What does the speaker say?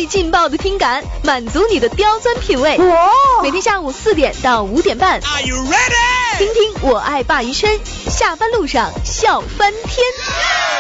劲爆的听感，满足你的刁钻品味。每天下午4点到5点半， Are you ready？ 听听我爱鲅鱼圈，下班路上笑翻天。